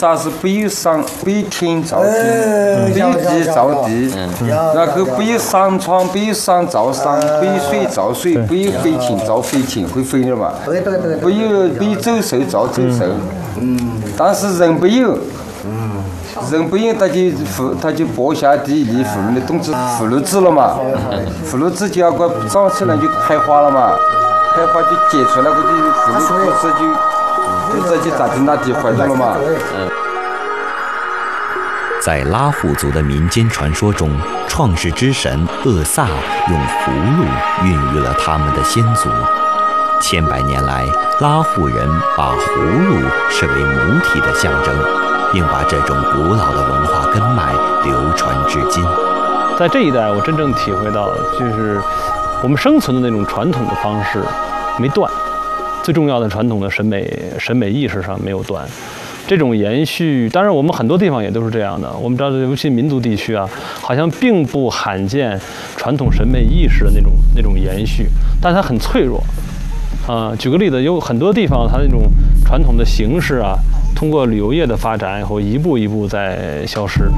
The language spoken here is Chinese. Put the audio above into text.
啥是不有天造地，不有地造地，然后不有山川，不有山造山，不有水造水，不有飞禽造飞禽，会飞的嘛？不有走兽造走兽，但是人不有。人不用，他就播下地里妇女的动植妇孺子了嘛，妇孺子就要个长起来就开花了嘛，开花就结出来，我的妇女肚子就扎进那地怀着了嘛。 在拉祜族的民间传说中，创世之神厄萨用葫芦孕育了他们的先祖。千百年来，拉祜人把葫芦视为母体的象征，并把这种古老的文化根脉流传至今。 在这一代，我真正体会到，就是我们生存的那种传统的方式没断，最重要的传统的审美意识上没有断。这种延续，当然我们很多地方也都是这样的。我们知道，尤其民族地区啊，好像并不罕见传统审美意识的那种延续，但它很脆弱。举个例子，有很多地方它那种传统的形式啊，通过旅游业的发展以后，一步一步在消失。